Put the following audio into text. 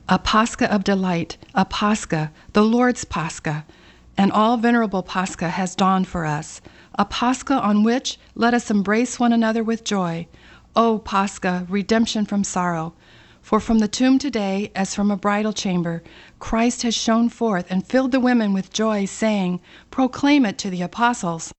A Pascha of delight, a Pascha, the Lord's Pascha, and all venerable Pascha has dawned for us, a Pascha on which let us embrace one another with joy. O Pascha, redemption from sorrow! For from the tomb today, as from a bridal chamber, Christ has shone forth and filled the women with joy, saying, "Proclaim it to the apostles."